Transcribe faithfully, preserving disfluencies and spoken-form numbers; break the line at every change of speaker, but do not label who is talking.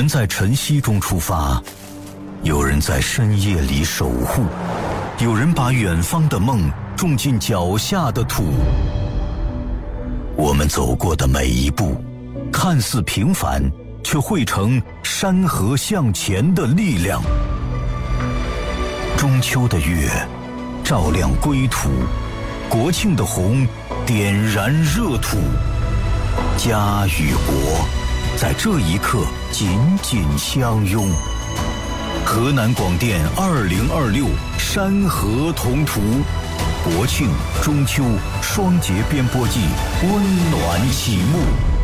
人在晨曦中出发，有人在深夜里守护，有人把远方的梦种进脚下的土。我们走过的每一步，看似平凡，却汇成山河向前的力量。中秋的月照亮归途，国庆的红点燃热土。家与国在这一刻紧紧相拥。河南广电二零二六山河同途，国庆、中秋双节编播季温暖启幕。